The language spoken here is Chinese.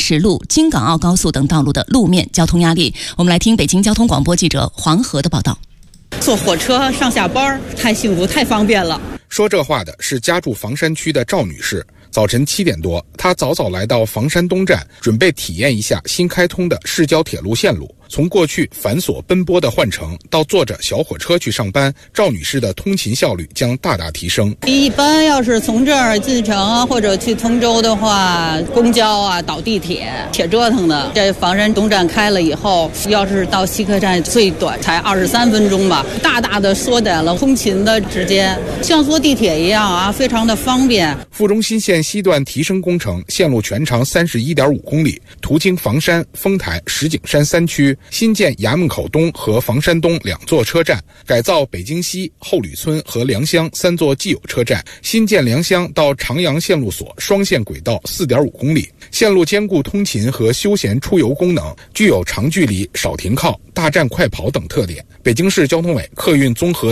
驶路、京港澳高速等道路的路面交通压力。我们来听北京交通广播记者黄河的报道。 坐火车上下班太幸福太方便了。 说这话的是家住房山区的赵女士。早晨7点多，她早早来到房山东站，准备体验一下新开通的市郊铁路线路。从过去繁琐奔波的换乘到坐着小火车去上班，赵女士的通勤效率将大大提升。 一般要是从这儿进城啊，或者去通州的话，公交啊倒地铁，铁折腾的。这房山东站开了以后，要是到西客站最短才23分钟吧，大大的缩短了通勤的时间，像坐地铁一样啊，非常的方便。 富中新线西段提升工程，线路全长31.5公里，途经房山、丰台、石景山3区。新建衙门口东和房山东2座车站，改造北京西、后吕村和良乡3座既有车站，新建良乡到长阳线路所双线轨道4.5公里，线路兼顾通勤和休闲出游功能，具有长距离、少停靠、大站快跑等特点。北京市交通委客运综合